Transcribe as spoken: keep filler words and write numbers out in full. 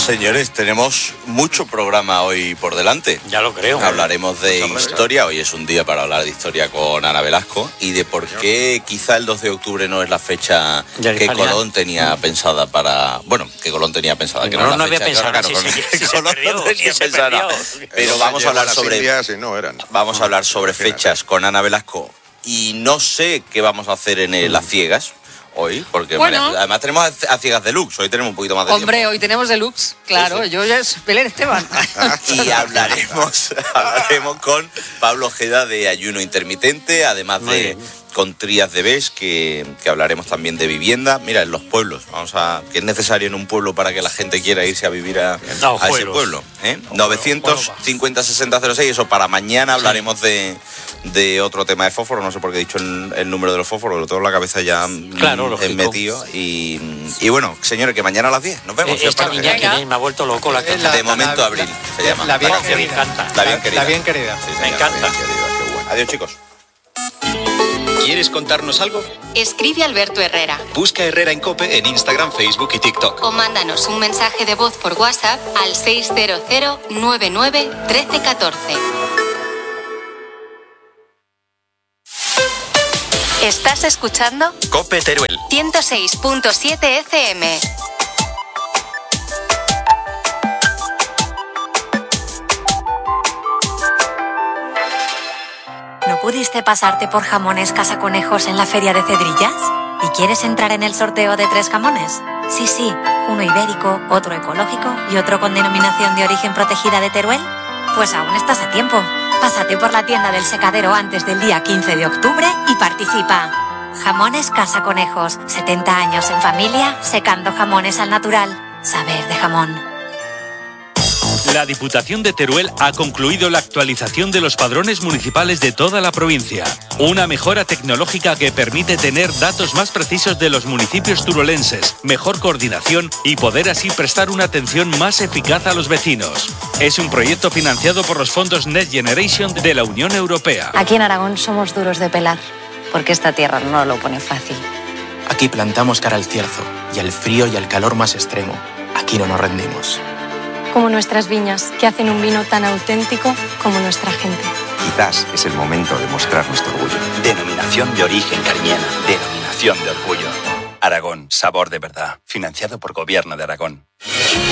Señores, tenemos mucho programa hoy por delante. Ya lo creo. Hablaremos de historia. Hoy es un día para hablar de historia con Ana Velasco y de por qué quizá el dos de octubre no es la fecha que Colón tenía pensada para... Bueno, que Colón tenía pensada. Que no, no, no había pensado. Claro, sí, Colón, sí, sí, Colón perdió, no tenía sí, pensada. Pero vamos a hablar sobre... Indias y no eran. Vamos a hablar sobre fechas con Ana Velasco y no sé qué vamos a hacer en el A Ciegas hoy, porque bueno, María, además tenemos a Ciegas Deluxe, hoy tenemos un poquito más de hombre, tiempo. Hoy tenemos Deluxe, claro, sí, sí. Yo ya es Belén Esteban. Y hablaremos, hablaremos con Pablo Ojeda de ayuno intermitente, además de con Trías de Bes, que, que hablaremos también de vivienda. Mira, en los pueblos, vamos a que es necesario en un pueblo para que la gente quiera irse a vivir a, no, a ese pueblo. ¿eh? novecientos cincuenta sesenta cero seis, eso para mañana hablaremos sí. de, de otro tema de fósforo, no sé por qué he dicho el, el número de los fósforos, lo tengo en la cabeza ya claro, en metido. Y, y bueno, señores, que mañana a las diez nos vemos. Eh, esta niña que me ha vuelto loco la que De momento la, Abril se llama. La bien, la querida. Me encanta. La bien querida. La bien querida. Sí, me encanta. Bien querida, qué bueno. Adiós, chicos. ¿Quieres contarnos algo? Escribe Alberto Herrera. Busca Herrera en COPE en Instagram, Facebook y TikTok. O mándanos un mensaje de voz por WhatsApp al seis cero cero nueve nueve uno tres uno cuatro. ¿Estás escuchando? COPE Teruel. ciento seis punto siete F M. ¿No pudiste pasarte por Jamones Casa Conejos en la feria de Cedrillas? ¿Y quieres entrar en el sorteo de tres jamones? Sí, sí, uno ibérico, otro ecológico y otro con denominación de origen protegida de Teruel. Pues aún estás a tiempo. Pásate por la tienda del secadero antes del día quince de octubre y participa. Jamones Casa Conejos, setenta años en familia, secando jamones al natural. Saber de jamón. La Diputación de Teruel ha concluido la actualización de los padrones municipales de toda la provincia. Una mejora tecnológica que permite tener datos más precisos de los municipios turolenses, mejor coordinación y poder así prestar una atención más eficaz a los vecinos. Es un proyecto financiado por los fondos Next Generation de la Unión Europea. Aquí en Aragón somos duros de pelar, porque esta tierra no lo pone fácil. Aquí plantamos cara al cierzo y al frío y al calor más extremo. Aquí no nos rendimos. Como nuestras viñas, que hacen un vino tan auténtico como nuestra gente. Quizás es el momento de mostrar nuestro orgullo. Denominación de origen cariñena. Denominación de orgullo. Aragón, sabor de verdad. Financiado por Gobierno de Aragón.